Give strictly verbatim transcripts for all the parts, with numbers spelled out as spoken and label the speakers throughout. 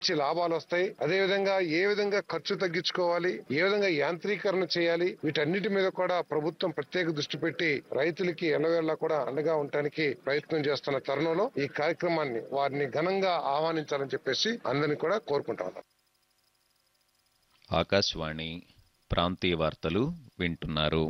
Speaker 1: మంచి లాభాలు వస్తాయి. అదే విధంగా ఏ విధంగా ఖర్చు తగ్గించుకోవాలి, ఏ విధంగా యాంత్రీకరణ చేయాలి, వీటన్నిటి మీద కూడా ప్రభుత్వం ప్రత్యేక దృష్టి పెట్టి రైతులకి ఎల్లవేళలా కూడా అండగా ఉండటానికి ప్రయత్నం చేస్తున్న తరుణంలో ఈ కార్యక్రమాన్ని వారిని ఘనంగా ఆహ్వానించాలని చెప్పేసి అందరినీ కూడా కోరుకుంటా ఉన్నాం.
Speaker 2: ఆకాశవాణి ప్రాంతీయ వార్తలు వింటున్నారు.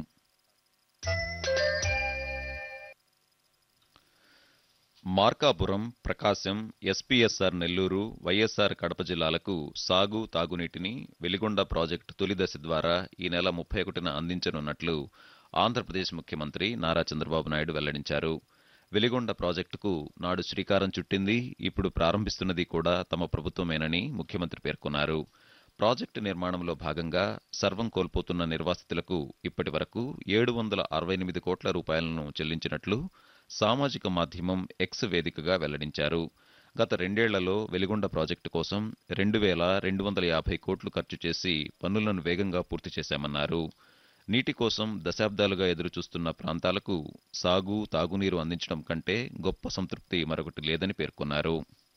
Speaker 2: మార్కాపురం, ప్రకాశం, ఎస్పీఎస్ఆర్ నెల్లూరు, వైఎస్ఆర్ కడప జిల్లాలకు సాగు, తాగునీటిని వెలిగొండ ప్రాజెక్టు తొలి దశ ద్వారా ఈ నెల ముప్పై ఒకటిన అందించనున్నట్లు ఆంధ్రప్రదేశ్ ముఖ్యమంత్రి నారా చంద్రబాబు నాయుడు వెల్లడించారు. వెలిగొండ ప్రాజెక్టుకు నాడు శ్రీకారం చుట్టింది, ఇప్పుడు ప్రారంభిస్తున్నది కూడా తమ ప్రభుత్వమేనని ముఖ్యమంత్రి పేర్కొన్నారు. ప్రాజెక్టు నిర్మాణంలో భాగంగా సర్వం కోల్పోతున్న నిర్వాసితులకు ఇప్పటి వరకు ఏడు వందల అరవై ఎనిమిది కోట్ల రూపాయలను చెల్లించినట్లు సామాజిక మాధ్యమం ఎక్స్ వేదికగా వెల్లడించారు. గత రెండేళ్లలో వెలిగొండ ప్రాజెక్టు కోసం రెండు వేల రెండు వందల యాభై కోట్లు ఖర్చు చేసి పనులను వేగంగా పూర్తి చేశామన్నారు. నీటి కోసం దశాబ్దాలుగా ఎదురుచూస్తున్న ప్రాంతాలకు సాగు, తాగునీరు అందించడం కంటే గొప్ప సంతృప్తి మరొకటి లేదని పేర్కొన్నారు.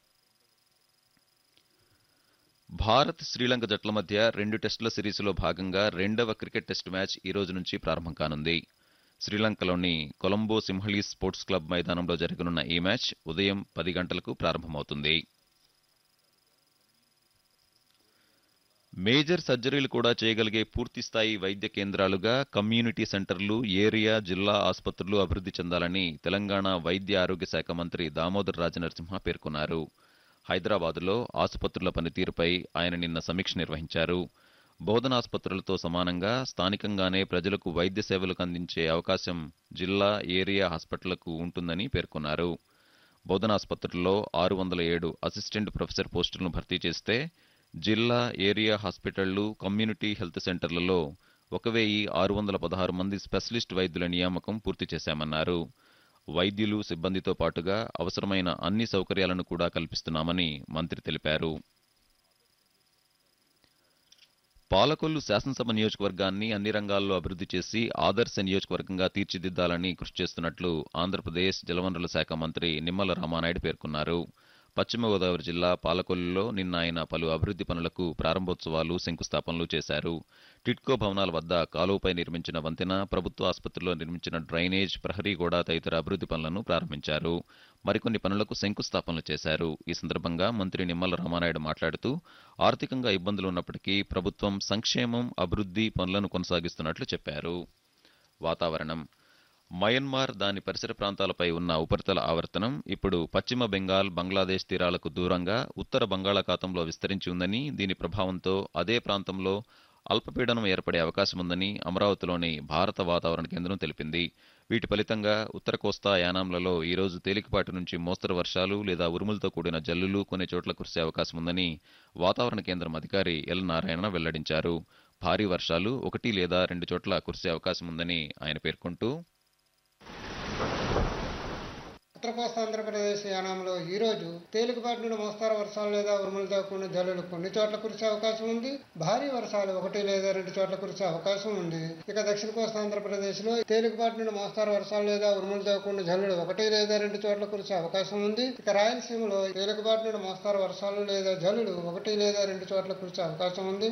Speaker 2: భారత్, శ్రీలంక జట్ల మధ్య రెండు టెస్టుల సిరీస్లో భాగంగా రెండవ క్రికెట్ టెస్టు మ్యాచ్ ఈ రోజు నుంచి ప్రారంభం కానుంది. శ్రీలంకలోని కొలంబో సింహళీస్ స్పోర్ట్స్ క్లబ్ మైదానంలో జరగనున్న ఈ మ్యాచ్ ఉదయం పది గంటలకు ప్రారంభమవుతుంది. మేజర్ సర్జరీలు కూడా చేయగలిగే పూర్తిస్థాయి వైద్య కేంద్రాలుగా కమ్యూనిటీ సెంటర్లు, ఏరియా, జిల్లా ఆసుపత్రులు అభివృద్ధి చెందాలని తెలంగాణ వైద్య ఆరోగ్య శాఖ మంత్రి దామోదర్ రాజనరసింహ పేర్కొన్నారు. హైదరాబాదులో ఆసుపత్రుల పనితీరుపై ఆయన నిన్న సమీక్ష నిర్వహించారు. బోధనాసుపత్రులతో సమానంగా స్థానికంగానే ప్రజలకు వైద్య సేవలకు అందించే అవకాశం జిల్లా, ఏరియా హాస్పిటళ్లకు ఉంటుందని పేర్కొన్నారు. బోధనాసుపత్రుల్లో ఆరు వందల ఏడు అసిస్టెంట్ ప్రొఫెసర్ పోస్టులను భర్తీ చేస్తే జిల్లా, ఏరియా హాస్పిటళ్లు, కమ్యూనిటీ హెల్త్ సెంటర్లలో ఒక వెయ్యి ఆరు వందల పదహారు మంది స్పెషలిస్ట్ వైద్యుల నియామకం పూర్తి చేశామన్నారు. వైద్యులు, సిబ్బందితో పాటుగా అవసరమైన అన్ని సౌకర్యాలను కూడా కల్పిస్తున్నామని మంత్రి తెలిపారు. పాలకొల్లు శాసనసభ నియోజకవర్గాన్ని అన్ని రంగాల్లో అభివృద్ధి చేసి ఆదర్శ నియోజకవర్గంగా తీర్చిదిద్దాలని కృషి చేస్తున్నట్లు ఆంధ్రప్రదేశ్ జలవనరుల శాఖ మంత్రి నిమ్మల రామానాయుడు పేర్కొన్నారు. పశ్చిమ గోదావరి జిల్లా పాలకొల్లులో నిన్న ఆయన పలు అభివృద్ధి పనులకు ప్రారంభోత్సవాలు, శంకుస్థాపనలు చేశారు. టిడ్కో భవనాల వద్ద కాలువపై నిర్మించిన వంతెన, ప్రభుత్వ ఆసుపత్రిలో నిర్మించిన డ్రైనేజ్, ప్రహరీ గోడ తదితర అభివృద్ధి పనులను ప్రారంభించారు. మరికొన్ని పనులకు శంకుస్థాపనలు చేశారు. ఈ సందర్భంగా మంత్రి నిమ్మల రామానాయుడు మాట్లాడుతూ ఆర్థికంగా ఇబ్బందులు ఉన్నప్పటికీ ప్రభుత్వం సంక్షేమం, అభివృద్ధి పనులను కొనసాగిస్తున్నట్లు చెప్పారు. వాతావరణం. మయన్మార్, దాని పరిసర ప్రాంతాలపై ఉన్న ఉపరితల ఆవర్తనం ఇప్పుడు పశ్చిమ బెంగాల్, బంగ్లాదేశ్ తీరాలకు దూరంగా ఉత్తర బంగాళాఖాతంలో విస్తరించి ఉందని, దీని ప్రభావంతో అదే ప్రాంతంలో అల్పపీడనం ఏర్పడే అవకాశముందని అమరావతిలోని భారత వాతావరణ కేంద్రం తెలిపింది. వీటి ఫలితంగా ఉత్తర కోస్తా, యానాంలలో ఈ రోజు తేలికపాటి నుంచి మోస్తరు వర్షాలు లేదా ఉరుములతో కూడిన జల్లులు కొన్ని చోట్ల కురిసే అవకాశముందని వాతావరణ కేంద్రం అధికారి ఎల్ నారాయణ వెల్లడించారు. భారీ వర్షాలు ఒకటి లేదా రెండు చోట్ల కురిసే అవకాశముందని ఆయన పేర్కొంటూ,
Speaker 3: ఉత్తర కోస్తా ఆంధ్రప్రదేశ్ యానాంలో ఈ రోజు తేలికపాటి నుండి మోస్తారు వర్షాలు లేదా ఉరుములతో కూడిన జల్లులు కొన్ని చోట్ల కురిసే అవకాశం ఉంది. భారీ వర్షాలు ఒకటి లేదా రెండు చోట్ల కురిసే అవకాశం ఉంది. ఇక దక్షిణ కోస్తా ఆంధ్రప్రదేశ్ లో తేలికపాటి నుండి మోస్తారు వర్షాలు లేదా ఉరుములతో కూడిన జల్లులు ఒకటి లేదా రెండు చోట్ల కురిసే అవకాశం ఉంది. ఇక రాయలసీమలో తేలికపాటి నుండి మోస్తారు వర్షాలు లేదా జల్లులు ఒకటి లేదా రెండు చోట్ల కురిసే అవకాశం ఉంది.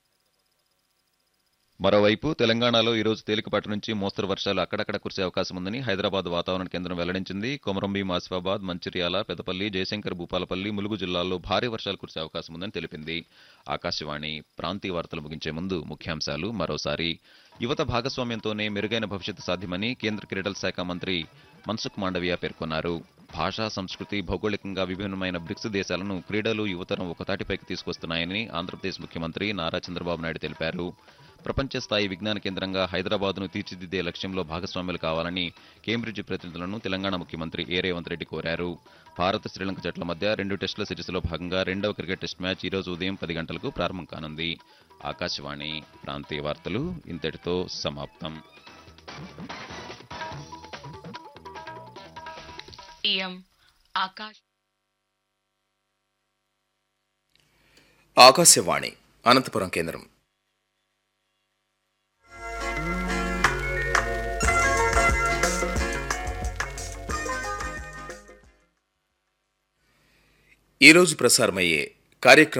Speaker 2: మరోవైపు తెలంగాణలో ఈ రోజు తేలికపాటి నుంచి మోస్తరు వర్షాలు అక్కడక్కడ కురిసే అవకాశం ఉందని హైదరాబాద్ వాతావరణ కేంద్రం వెల్లడించింది. కొమరంభీం, ఆసిఫాబాద్, మంచిర్యాల, పెదపల్లి, జయశంకర్, భూపాలపల్లి, ములుగు జిల్లాల్లో భారీ వర్షాలు కురిసే అవకాశం ఉందని తెలిపింది. ఆకాశవాణి ప్రాంతీయ వార్తలు ముగించే ముందు ముఖ్యాంశాలు మరోసారి. యువత భాగస్వామ్యంతోనే మెరుగైన భవిష్యత్తు సాధ్యమని కేంద్ర క్రీడల శాఖ మంత్రి మన్సుఖ్ మాండవియా పేర్కొన్నారు. భాషా, సంస్కృతి, భౌగోళికంగా విభిన్నమైన బ్రిక్స్ దేశాలను క్రీడలు, యువతరం ఒకతాటిపైకి తీసుకొస్తున్నాయని ఆంధ్రప్రదేశ్ ముఖ్యమంత్రి నారా చంద్రబాబు నాయుడు తెలిపారు. ప్రపంచ స్థాయి విజ్ఞాన కేంద్రంగా హైదరాబాద్ను తీర్చిదిద్దే లక్ష్యంలో భాగస్వామ్యులు కావాలని కేంబ్రిడ్జ్ ప్రతినిధులను తెలంగాణ ముఖ్యమంత్రి ఏ రేవంత్ రెడ్డి కోరారు. భారత్, శ్రీలంక జట్ల మధ్య రెండు టెస్టుల సిరీస్లో భాగంగా రెండవ క్రికెట్ టెస్ట్ మ్యాచ్ ఈ రోజు ఉదయం పది గంటలకు ప్రారంభం కానుంది. ఆకాశవాణి ప్రాంతీయ వార్తలు ఇంతటితో సమాప్తం.
Speaker 4: ఆకాశవాణి అనంతపురం కేంద్రం. ఈరోజు ప్రసారమయ్యే కార్యక్రమం